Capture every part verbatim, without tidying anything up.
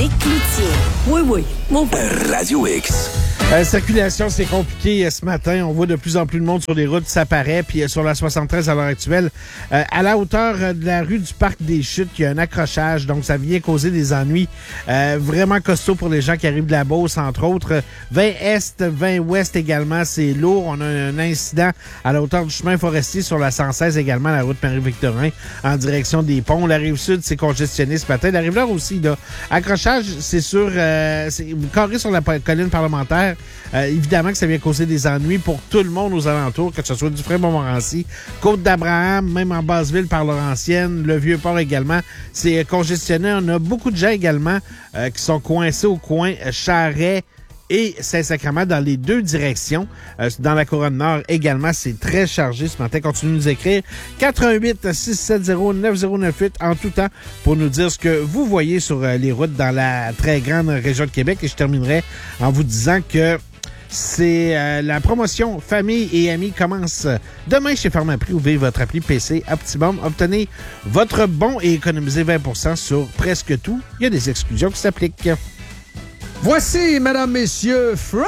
Éric Cloutier. Oui, oui. Mon Radio X. La circulation, c'est compliqué ce matin. On voit de plus en plus de monde sur les routes, ça paraît. Puis sur la soixante-treize à l'heure actuelle, euh, à la hauteur de la rue du Parc des Chutes, il y a un accrochage. Donc, ça vient causer des ennuis euh, vraiment costauds pour les gens qui arrivent de la Beauce, entre autres. vingt Est, vingt Ouest également, c'est lourd. On a un incident à la hauteur du chemin forestier sur la cent seize également, la route Marie-Victorin, en direction des ponts. La Rive-Sud, c'est congestionné ce matin. La Rive-Nord aussi, là. Accrochage, c'est sur... Euh, c'est carré sur la colline parlementaire. Euh, évidemment que ça vient causer des ennuis pour tout le monde aux alentours, que ce soit du Dufresne-Montmorency, Côte-d'Abraham, même en Basseville par Laurentienne, le Vieux-Port également. C'est congestionné. On a beaucoup de gens également euh, qui sont coincés au coin Charret et Saint-Sacrement dans les deux directions. Euh, dans la Couronne Nord également, c'est très chargé ce matin. Continuez de nous écrire quatre un huit, six sept zéro, neuf zéro neuf huit en tout temps pour nous dire ce que vous voyez sur euh, les routes dans la très grande région de Québec. Et je terminerai en vous disant que c'est euh, la promotion Famille et Amis commence demain chez Pharmaprix. Ouvrez votre appli P C Optimum. Obtenez votre bon et économisez vingt pour cent sur presque tout. Il y a des exclusions qui s'appliquent. Voici, mesdames, messieurs, Frank!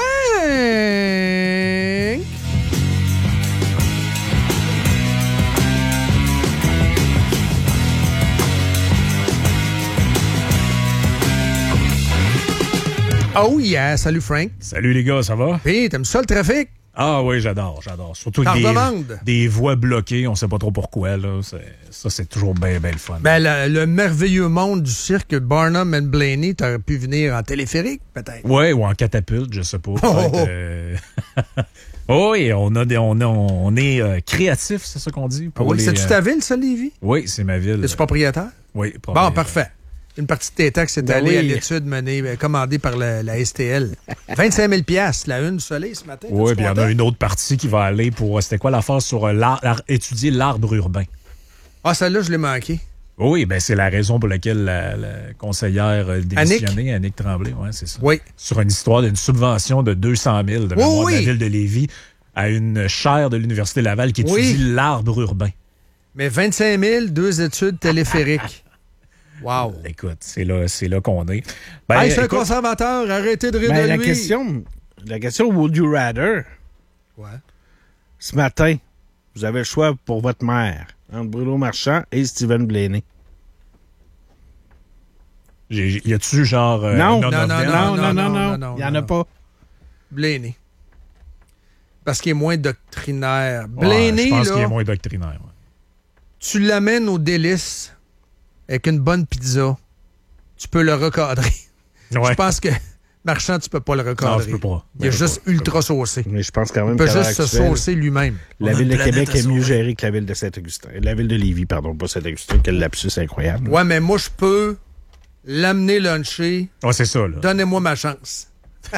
Oh yeah! Salut, Frank. Salut, les gars, ça va? Puis, t'aimes ça, le trafic? Ah oui, j'adore, j'adore. Surtout T'en des, redemandes? Des voies bloquées, on sait pas trop pourquoi. Là. C'est, ça, c'est toujours bien, bien le fun. Ben, le, le merveilleux monde du cirque Barnum and Blaney, t'aurais pu venir en téléphérique, peut-être? Oui, ou en catapulte, je sais pas. Oh, oh. Euh... oui, on, a des, on, a, on est euh, créatif, c'est ça qu'on dit. Pour ah oui, les, c'est-tu euh... ta ville, ça, Lévis? Oui, c'est ma ville. Es-tu propriétaire? Oui, propriétaire. Bon, parfait. Une partie de tes taxes est ben allée oui. à l'étude menée, commandée par la, la S T L. vingt-cinq mille dollars, la une du soleil ce matin. Oui, puis il y en a une autre partie qui va aller pour, c'était quoi l'affaire sur l'art, étudier l'arbre urbain. Ah, celle-là, je l'ai manqué. Oui, ben c'est la raison pour laquelle la, la conseillère démissionnée, Annick, Annick Tremblay, ouais, c'est ça. Oui. Sur une histoire d'une subvention de deux cent mille de oui, mémoire oui. de la ville de Lévis à une chaire de l'Université Laval qui étudie oui. l'arbre urbain. Mais vingt-cinq mille, deux études téléphériques. Wow. Écoute, c'est là, c'est là qu'on est. Ben, hey, c'est écoute, un conservateur, arrêtez de rire ben, de la lui. question, la question, would you rather? Ouais. Ce matin, vous avez le choix pour votre mère entre Bruno Marchand et Stephen Blaney. J'ai, y a-tu genre... Euh, non, non, non, non, non, non, non, non, non, il n'y en a pas. Blaney. Parce qu'il est moins doctrinaire. Ouais, Blaney, je pense là, qu'il est moins doctrinaire. Ouais. Tu l'amènes au délice avec une bonne pizza, tu peux le recadrer. Ouais. Je pense que Marchand, tu peux pas le recadrer. Non, tu peux pas. Il est Ben, juste pas, ultra saucé. Mais je pense quand même Il peut qu'à l'heure juste se actuelle, saucer lui-même. La ville de Québec est mieux gérée que la ville de Saint-Augustin. La ville de Lévis, pardon, pas Saint-Augustin. Quel lapsus incroyable. Ouais, mais moi, je peux l'amener luncher. Ouais, c'est ça, là. Donnez-moi ma chance.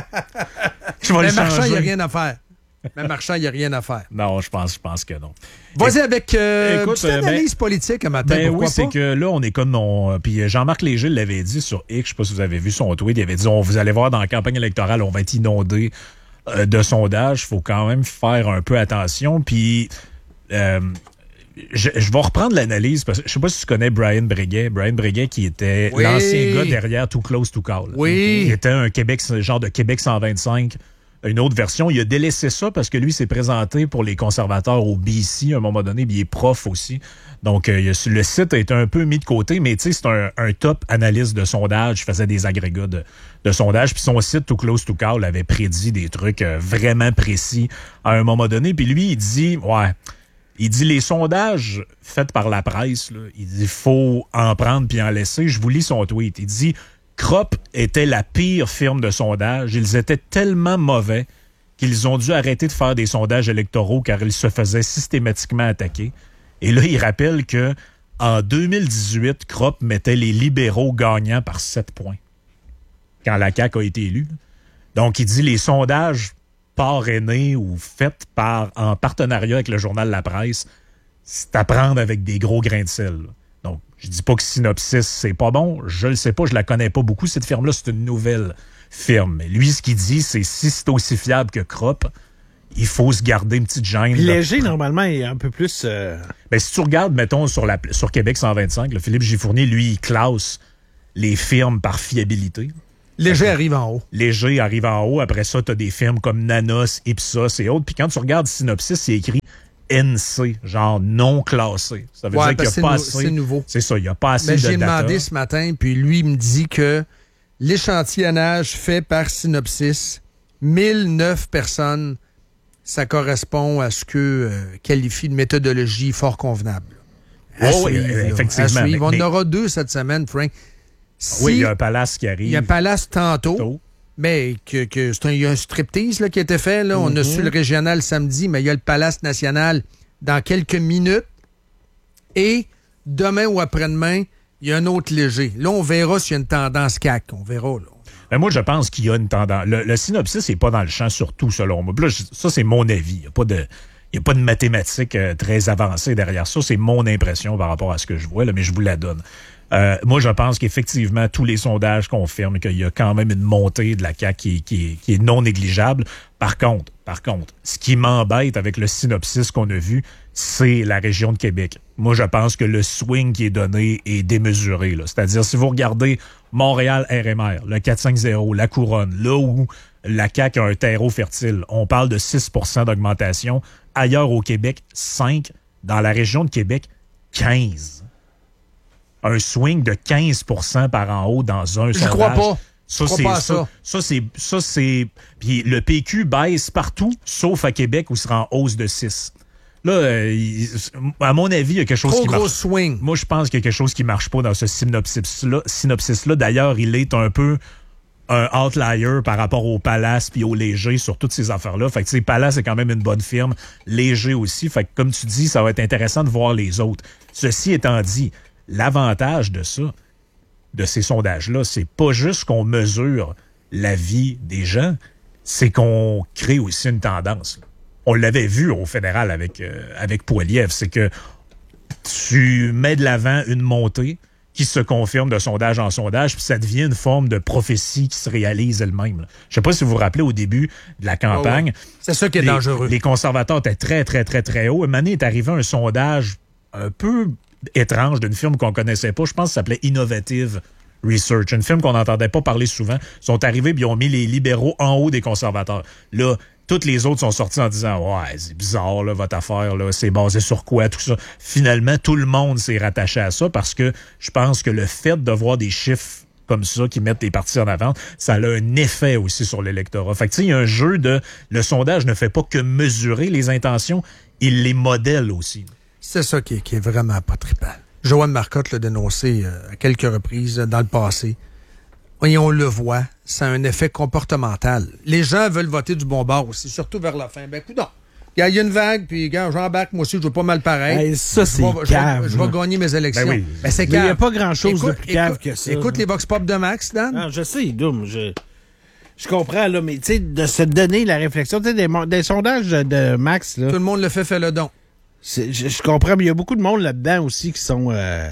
Je vais mais le Marchand, il changer. n'y a rien à faire. Mais Marchand, il n'y a rien à faire. Non, je pense, je pense que non. Vas-y avec euh, Écoute, petite analyse ben, politique un matin, ben pourquoi oui, c'est pas? que là, on est comme... On, puis Jean-Marc Léger l'avait dit sur X, je sais pas si vous avez vu son tweet, il avait dit, on, vous allez voir dans la campagne électorale, on va être inondé euh, de sondages, il faut quand même faire un peu attention. Puis... Euh, Je, je vais reprendre l'analyse parce que je sais pas si tu connais Brian Breguet. Brian Breguet qui était oui. l'ancien gars derrière Too Close to Call. Oui. Il était un Québec, genre de Québec cent vingt-cinq, une autre version. Il a délaissé ça parce que lui s'est présenté pour les conservateurs au B C à un moment donné, puis il est prof aussi. Donc euh, il a, le site a été un peu mis de côté, mais tu sais, c'est un, un top analyste de sondage. Il faisait des agrégats de, de sondage. Puis son site Too Close to Call avait prédit des trucs euh, vraiment précis à un moment donné. Puis lui, il dit, ouais... Il dit, les sondages faits par la presse, là, il dit, faut en prendre puis en laisser. Je vous lis son tweet. Il dit, Crop était la pire firme de sondage. Ils étaient tellement mauvais qu'ils ont dû arrêter de faire des sondages électoraux car ils se faisaient systématiquement attaquer. Et là, il rappelle que en deux mille dix-huit, Crop mettait les libéraux gagnants par sept points quand la C A Q a été élue. Donc, il dit, les sondages parrainé ou faite par en partenariat avec le journal La Presse, c'est à prendre avec des gros grains de sel. Là. Donc, je dis pas que Synopsis, c'est pas bon. Je le sais pas, je la connais pas beaucoup. Cette firme-là, c'est une nouvelle firme. Mais lui, ce qu'il dit, c'est si c'est aussi fiable que Crop, il faut se garder une petite gêne. Puis Léger, normalement, est un peu plus... Euh... Ben, si tu regardes, mettons, sur, la, sur Québec cent vingt-cinq, là, Philippe Gifournier, lui, il classe les firmes par fiabilité. Léger arrive en haut. Léger arrive en haut. Après ça, tu as des firmes comme Nanos, Ipsos et autres. Puis quand tu regardes Synopsis, c'est écrit N C, genre non classé. Ça veut ouais, dire qu'il n'y a pas nou- assez... c'est nouveau. C'est ça, il n'y a pas assez Mais de j'ai data. demandé ce matin, puis lui, il me dit que l'échantillonnage fait par Synopsis, mille neuf personnes, ça correspond à ce que euh, qualifie de méthodologie fort convenable. À Oh, oui, suivre, là. effectivement. À suivre. On Mais- en aura deux cette semaine, Frank. Si Oui, il y a un palace qui arrive. il y a un palace tantôt, tôt. mais que, que c'est un, il y a un striptease là, qui a été fait. Là. On a su le régional samedi, mais il y a le palace national dans quelques minutes. Et demain ou après-demain, il y a un autre léger. Là, on verra s'il y a une tendance C A C. On verra. Là. Ben moi, je pense qu'il y a une tendance. Le, le synopsis n'est pas dans le champ, surtout, selon moi. Puis là, je- ça, c'est mon avis. Il n'y a pas de... Il n'y a pas de mathématiques euh, très avancées derrière ça. C'est mon impression par rapport à ce que je vois, là, mais je vous la donne. Euh, moi, je pense qu'effectivement, tous les sondages confirment qu'il y a quand même une montée de la C A Q qui, est- qui, est- qui est non négligeable. Par contre, par contre, ce qui m'embête avec le synopsis qu'on a vu, c'est la région de Québec. Moi, je pense que le swing qui est donné est démesuré, là. C'est-à-dire, si vous regardez Montréal R M R, le quatre cinq zéro, la Couronne, là où la C A Q a un terreau fertile, on parle de six pour cent d'augmentation. Ailleurs au Québec, cinq. Dans la région de Québec, quinze. Un swing de quinze pour cent par en haut dans un Je sondage. crois pas. Ça, Je crois c'est pas à ça. ça. Ça, c'est. Ça, c'est. Puis le P Q baisse partout, sauf à Québec où il sera en hausse de six. Là, euh, il- à mon avis, il y a quelque chose Trop qui gros marche. swing. Moi, je pense qu'il y a quelque chose qui marche pas dans ce synopsis-là. Synopsis-là. D'ailleurs, il est un peu un outlier par rapport au Palace puis au Léger sur toutes ces affaires-là. Fait que, tu sais, Palace est quand même une bonne firme. Léger aussi. Fait que, comme tu dis, ça va être intéressant de voir les autres. Ceci étant dit, l'avantage de ça, de ces sondages-là, c'est pas juste qu'on mesure la vie des gens, c'est qu'on crée aussi une tendance. On l'avait vu au fédéral avec, euh, avec Poilievre, c'est que tu mets de l'avant une montée qui se confirme de sondage en sondage, puis ça devient une forme de prophétie qui se réalise elle-même. Je sais pas si vous vous rappelez au début de la campagne. Oh, ouais. C'est ça qui est les, dangereux. Les conservateurs étaient très, très, très, très hauts. Une année est arrivé un sondage un peu étrange d'une firme qu'on connaissait pas. Je pense que ça s'appelait Innovative Research, une firme qu'on n'entendait pas parler souvent. Ils sont arrivés et ils ont mis les libéraux en haut des conservateurs. Là, toutes les autres sont sortis en disant « Ouais, c'est bizarre, là, votre affaire, là, c'est basé sur quoi, tout ça. » Finalement, tout le monde s'est rattaché à ça parce que je pense que le fait de voir des chiffres comme ça qui mettent les partis en avant, ça a un effet aussi sur l'électorat. Fait que, tu sais, il y a un jeu de... Le sondage ne fait pas que mesurer les intentions, il les modèle aussi. C'est ça qui est, qui est vraiment pas trippant. Joanne Marcotte l'a dénoncé euh, à quelques reprises euh, dans le passé. Et on le voit, ça a un effet comportemental. Les gens veulent voter du bon bord aussi, surtout vers la fin. Ben, écoute, il y a une vague, puis gars, j'embarque, moi aussi, je veux pas mal pareil. Hey, ça, c'est je vais, cave, Je vais, je vais là. gagner mes élections. Ben oui. Ben, c'est Mais il n'y a cave. pas grand-chose de Écoute- plus cave écoute- que ça. Écoute là. les Vox Pop de Max, Dan. Non, je sais, Doom, je, je comprends, là, mais tu sais, de se donner la réflexion, tu sais, des, mo- des sondages de, de Max, là, Tout le monde le fait, fait le don. c'est- je, je comprends, mais il y a beaucoup de monde là-dedans aussi qui sont, euh,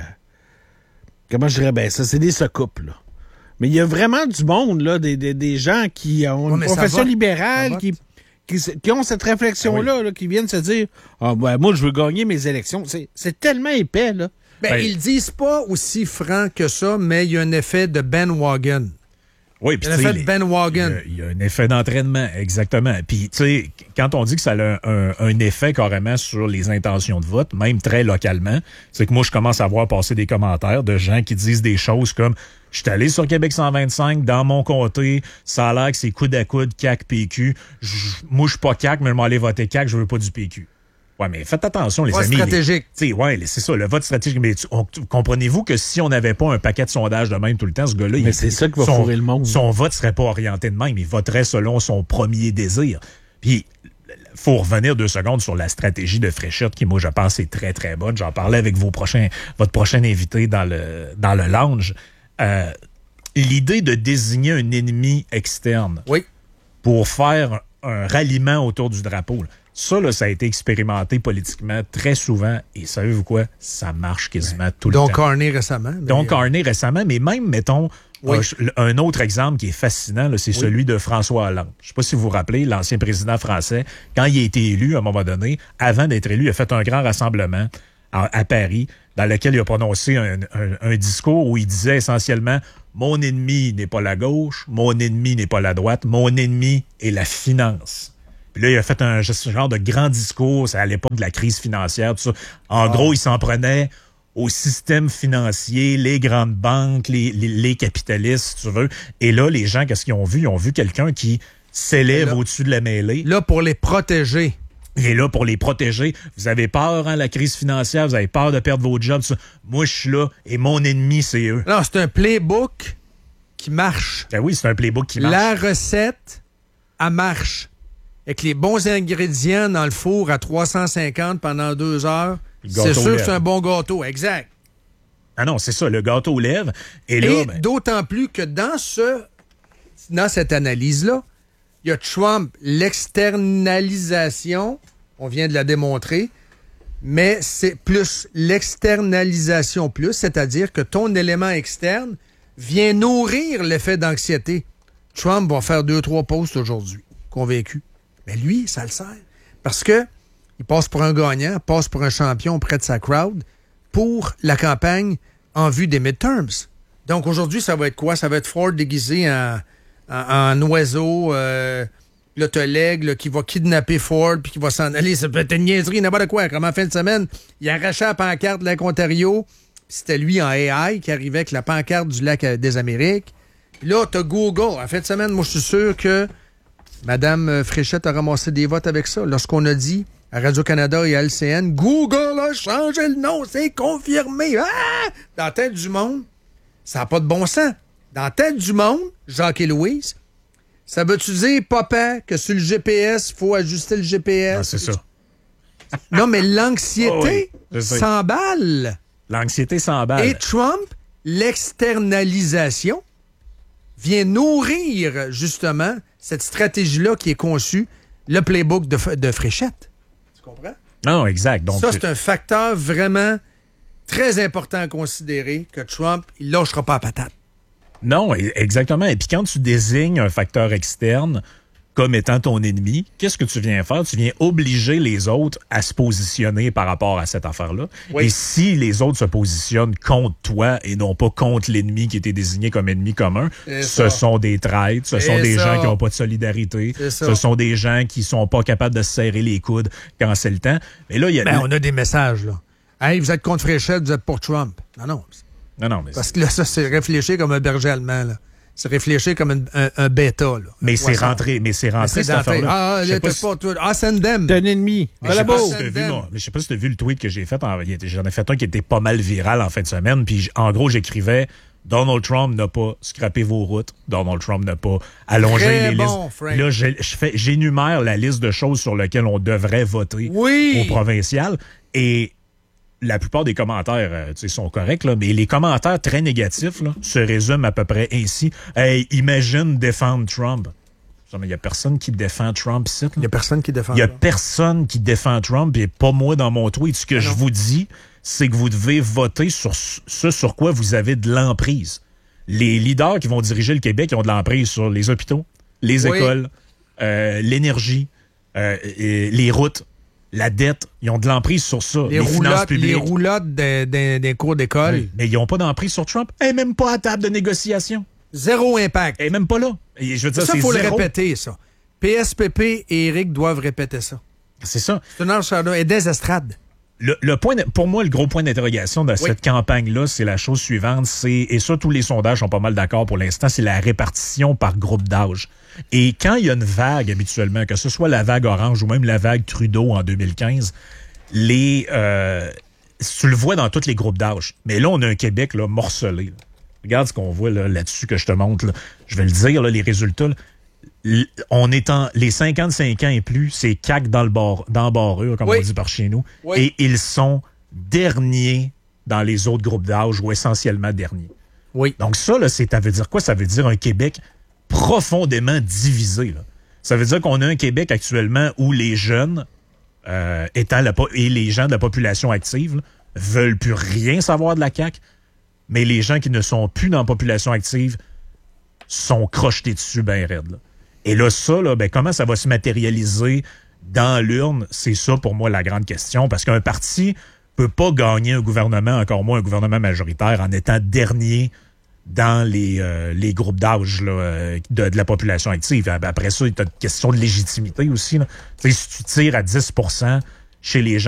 comment je dirais bien ça, c'est des secoupes, là. Mais il y a vraiment du monde, là, des, des, des gens qui ont Ouais, une mais ça profession vote. Ça libérale, vote. qui, qui, se- qui ont cette réflexion-là, là, qui viennent se dire, ah, ben, moi, je veux gagner mes élections. C'est, c'est tellement épais, là. Ben, Ben- ils disent pas aussi franc que ça, mais il y a un effet de bandwagon. Oui, Il puis y a un tu sais, effet de les- il y bandwagon. a- il y, a un effet d'entraînement, exactement. Puis, tu sais, quand on dit que ça a un, un- un effet carrément sur les intentions de vote, même très localement, c'est que moi, je commence à voir passer des commentaires de gens qui disent des choses comme « Je suis allé sur Québec cent vingt-cinq, dans mon comté, ça a l'air que c'est coude à coude, C A Q P Q. Je- Moi, je suis pas C A Q, mais je m'en aller voter C A Q, je veux pas du P Q. » Ouais, mais faites attention, les Pas amis. les- stratégique. Tu sais, ouais, c'est ça, le vote stratégique. Mais tu- on- comprenez-vous que si on n'avait pas un paquet de sondages de même tout le temps, ce gars-là, Mais il- c'est ça qui va son- fourrer le monde. Son vote serait pas orienté de même. Il voterait selon son premier désir. Puis, faut revenir deux secondes sur la stratégie de Fréchette, qui, moi, je pense, est très, très bonne. J'en parlais avec vos prochains, votre prochain invité dans le, dans le lounge. Euh, l'idée de désigner un ennemi externe Oui. pour faire un ralliement autour du drapeau, là, ça, là, ça a été expérimenté politiquement très souvent. Et savez-vous quoi? Ça marche quasiment tout le Donc, temps. Carney récemment. mais, Donc, euh, Carney récemment, mais même, mettons, Oui. un, un autre exemple qui est fascinant, là, c'est Oui. celui de François Hollande. Je ne sais pas si vous vous rappelez, l'ancien président français, quand il a été élu, à un moment donné, avant d'être élu, il a fait un grand rassemblement à, à Paris, dans lequel il a prononcé un, un, un discours où il disait essentiellement « Mon ennemi n'est pas la gauche, mon ennemi n'est pas la droite, mon ennemi est la finance. » Puis là, il a fait un genre de grand discours, c'est à l'époque de la crise financière, tout ça. En wow. gros, il s'en prenait au système financier, les grandes banques, les, les, les capitalistes, si tu veux. Et là, les gens, qu'est-ce qu'ils ont vu? Ils ont vu quelqu'un qui s'élève là, au-dessus de la mêlée. Là, pour les protéger. Il est là pour les protéger. Vous avez peur, hein, la crise financière, vous avez peur de perdre votre job. Ça. Moi, je suis là et mon ennemi, c'est eux. Non, c'est un playbook qui marche. Ben oui, c'est un playbook qui marche. La recette, elle marche. Avec les bons ingrédients dans le four à trois cent cinquante pendant deux heures, c'est sûr que c'est un bon gâteau. Exact. Ah non, c'est ça, le gâteau aux lèvres. Et, là, et ben... d'autant plus que dans, ce, dans cette analyse-là, il y a Trump, l'externalisation, on vient de la démontrer, mais c'est plus l'externalisation plus, c'est-à-dire que ton élément externe vient nourrir l'effet d'anxiété. Trump va faire deux, trois posts aujourd'hui, convaincu. Mais lui, ça le sert. Parce que il passe pour un gagnant, passe pour un champion auprès de sa crowd pour la campagne en vue des midterms. Donc aujourd'hui, ça va être quoi? Ça va être Ford déguisé en, en, en oiseau, euh, là, t'as l'aigle qui va kidnapper Ford puis qui va s'en aller. Ça peut être une niaiserie, n'importe quoi. Comme en fin de semaine, il arrachait la pancarte de Lac Ontario. C'était lui en A I qui arrivait avec la pancarte du Lac des Amériques. Puis là, t'as Google. En fin de semaine, moi, je suis sûr que Mme Fréchette a ramassé des votes avec ça. Lorsqu'on a dit à Radio-Canada et à L C N, Google a changé le nom, c'est confirmé. Ah! Dans la tête du monde, ça n'a pas de bon sens. Dans la tête du monde, Jacques et Louise, ça veut-tu dire, papa, que sur le G P S, il faut ajuster le G P S? Ah, c'est ça. Non, mais l'anxiété oh oui, s'emballe. L'anxiété s'emballe. Et Trump, l'externalisation, vient nourrir, justement, cette stratégie-là qui est conçue, le playbook de, de Fréchette. Tu comprends? Non, exact. Donc, ça, c'est un facteur vraiment très important à considérer que Trump, il lâchera pas la patate. Non, exactement. Et puis quand tu désignes un facteur externe comme étant ton ennemi, qu'est-ce que tu viens faire? Tu viens obliger les autres à se positionner par rapport à cette affaire-là. Oui. Et si les autres se positionnent contre toi et non pas contre l'ennemi qui était désigné comme ennemi commun, ce ça. sont des traîtres, ce sont Et des ça. gens qui n'ont pas de solidarité, ce sont des gens qui sont pas capables de se serrer les coudes quand c'est le temps. Mais là, il y a... Ben, on a des messages, là. Hey, vous êtes contre Fréchette, vous êtes pour Trump. Non, non. Non, non, mais Parce que là, ça, c'est réfléchir comme un berger allemand, là. C'est réfléchir comme un, un, un bêta, là. Mais c'est rentré, mais c'est rentré, cette affaire-là. Ah, là, t'as pas, toi. Ah, send them. D'un ennemi. Je sais pas si t'as vu, non, mais je sais pas si t'as vu le tweet que j'ai fait. En, j'en ai fait un qui était pas mal viral en fin de semaine. Puis, en gros, j'écrivais Donald Trump n'a pas scrappé vos routes. Donald Trump n'a pas allongé Très les bon, listes. Frank. Là, je, je fais, j'énumère la liste de choses sur lesquelles on devrait voter oui. au provincial. Et la plupart des commentaires euh, sont corrects, là, mais les commentaires très négatifs là, se résument à peu près ainsi. Hey, imagine défendre Trump. Il n'y a personne qui défend Trump ici. Il n'y a personne qui défend Il n'y a Trump. personne qui défend Trump, et pas moi dans mon tweet. Ce que ah je vous dis, c'est que vous devez voter sur ce sur quoi vous avez de l'emprise. Les leaders qui vont diriger le Québec, ils ont de l'emprise sur les hôpitaux, les oui. écoles, euh, l'énergie, euh, les routes. La dette, ils ont de l'emprise sur ça. Les, les finances publiques. Les roulottes des de, de cours d'école. Oui, mais ils n'ont pas d'emprise sur Trump. Elle n'est même pas à table de négociation. Zéro impact. Elle n'est même pas là. Et je veux dire, ça, il faut zéro. le répéter, ça. P S P P et Éric doivent répéter ça. C'est ça. C'est une heure et des estrades. Le, le point, pour moi, le gros point d'interrogation de oui. cette campagne-là, c'est la chose suivante. C'est, et ça, tous les sondages sont pas mal d'accord pour l'instant, c'est la répartition par groupe d'âge. Et quand il y a une vague, habituellement, que ce soit la vague orange ou même la vague Trudeau en deux mille quinze, les, euh, tu le vois dans tous les groupes d'âge. Mais là, on a un Québec là, morcelé. Là. Regarde ce qu'on voit là, là-dessus que je te montre. Là. Je vais le dire, là, les résultats. Là. On est en les cinquante-cinq ans et plus, c'est C A Q dans le bar, dans barrure, comme oui. on dit par chez nous. Oui. Et ils sont derniers dans les autres groupes d'âge ou essentiellement derniers. Oui. Donc ça, là, c'est, ça veut dire quoi? Ça veut dire un Québec profondément divisé. Là. Ça veut dire qu'on a un Québec actuellement où les jeunes euh, étant la, et les gens de la population active là, veulent plus rien savoir de la C A Q, mais les gens qui ne sont plus dans la population active sont crochetés dessus bien raides. Là. Et là, ça, là, ben, comment ça va se matérialiser dans l'urne? C'est ça, pour moi, la grande question. Parce qu'un parti peut pas gagner un gouvernement, encore moins un gouvernement majoritaire, en étant dernier dans les, euh, les groupes d'âge là, de, de la population active. Après ça, tu as une question de légitimité aussi. Là. Si tu tires à dix pour cent chez les gens